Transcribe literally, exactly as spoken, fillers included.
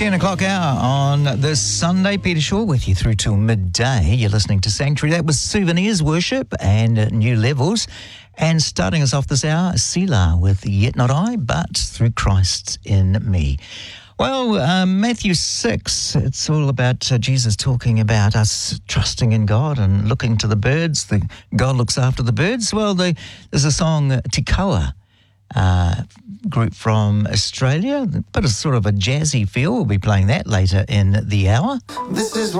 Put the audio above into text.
ten o'clock hour on this Sunday. Peter Shaw with you through till midday. You're listening to Sanctuary. That was Souvenirs Worship and uh, New Levels. And starting us off this hour, Selah with Yet Not I, but Through Christ in Me. Well, um, Matthew six, it's all about uh, Jesus talking about us trusting in God and looking to the birds. The, God looks after the birds. Well, the, there's a song, Tikawa, uh, group from Australia, but it's sort of a jazzy feel. We'll be playing that later in the hour. This is